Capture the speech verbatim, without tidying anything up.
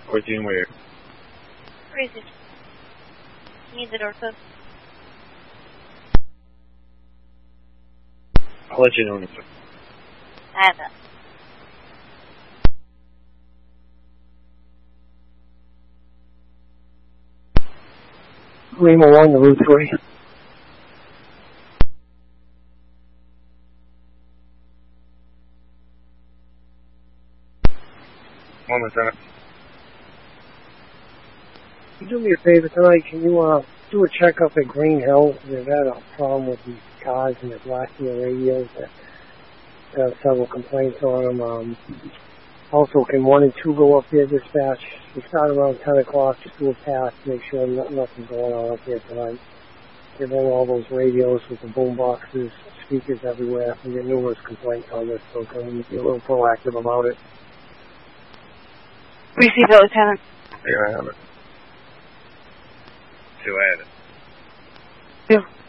fourteen where? Crazy. You need the door code? I'll let you know in a second. I have that. Lima one to Route three. One Lieutenant. Can you do me a favor tonight? Can you uh, do a checkup at Green Hill? They've had a problem with these cars and the blasting the radios. That got several complaints on them. Um, also, can one and two go up there dispatch? We start around ten o'clock, just do a pass, make sure no, nothing's going on up there tonight. They've got all those radios with the boom boxes, speakers everywhere. We get numerous complaints on this, so can we be a little proactive about it? Receive it, Lieutenant. Here I have it. See, I had it. Yeah.